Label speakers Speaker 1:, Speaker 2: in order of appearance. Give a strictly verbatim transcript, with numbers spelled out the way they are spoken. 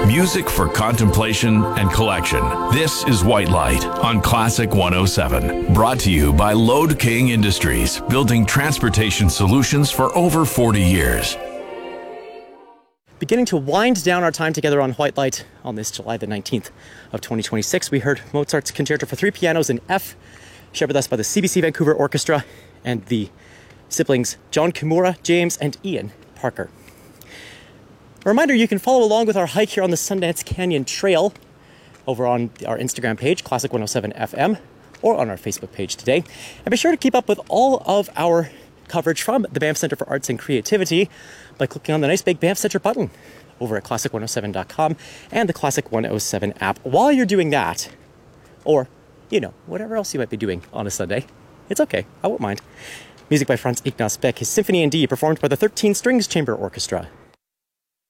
Speaker 1: Music for contemplation and collection. This is White Light on Classic one oh seven. Brought to you by Lode King Industries, building transportation solutions for over forty years.
Speaker 2: Beginning to wind down our time together on White Light on this July the nineteenth of twenty twenty-six, we heard Mozart's Concerto for three pianos in F, shared with us by the C B C Vancouver Orchestra and the siblings John Kimura, James, and Ian Parker. A reminder, you can follow along with our hike here on the Sundance Canyon Trail over on our Instagram page, Classic one oh seven F M, or on our Facebook page today. And be sure to keep up with all of our coverage from the Banff Centre for Arts and Creativity by clicking on the nice big Banff Centre button over at classic one oh seven dot com and the Classic one oh seven app. While you're doing that, or, you know, whatever else you might be doing on a Sunday, it's okay, I won't mind. Music by Franz Ignaz Beck, his Symphony in D, performed by the thirteen Strings Chamber Orchestra.